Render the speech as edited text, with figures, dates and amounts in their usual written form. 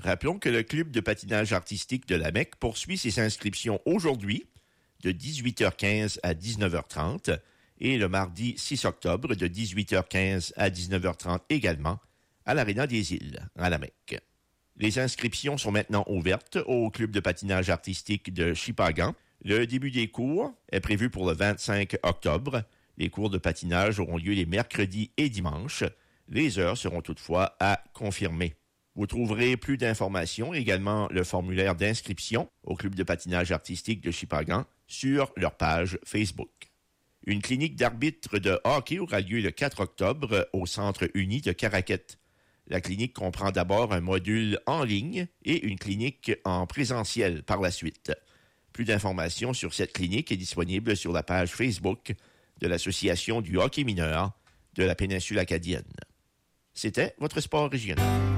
Rappelons que le club de patinage artistique de la Mecque poursuit ses inscriptions aujourd'hui de 18h15 à 19h30 et le mardi 6 octobre de 18h15 à 19h30 également à l'Aréna des Îles, à la Mecque. Les inscriptions sont maintenant ouvertes au club de patinage artistique de Shippagan. Le début des cours est prévu pour le 25 octobre. Les cours de patinage auront lieu les mercredis et dimanches. Les heures seront toutefois à confirmer. Vous trouverez plus d'informations, également le formulaire d'inscription au club de patinage artistique de Shippagan sur leur page Facebook. Une clinique d'arbitre de hockey aura lieu le 4 octobre au Centre uni de Caraquet. La clinique comprend d'abord un module en ligne et une clinique en présentiel par la suite. Plus d'informations sur cette clinique est disponible sur la page Facebook de l'Association du hockey mineur de la péninsule acadienne. C'était votre sport régional.